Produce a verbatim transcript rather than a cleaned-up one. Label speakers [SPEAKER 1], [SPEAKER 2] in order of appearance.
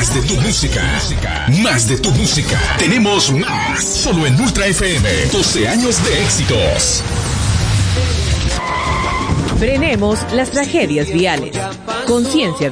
[SPEAKER 1] Más de tu música. Más de tu música. Tenemos más. Solo en Ultra F M. doce años de éxitos.
[SPEAKER 2] Frenemos las tragedias viales. Conciencia